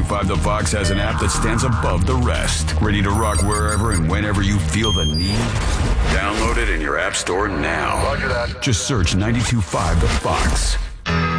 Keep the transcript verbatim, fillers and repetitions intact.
five The Fox has an app that stands above the rest. Ready to rock wherever and whenever you feel the need? Download it in your app store now. Roger that. Just search ninety-two point five The Fox.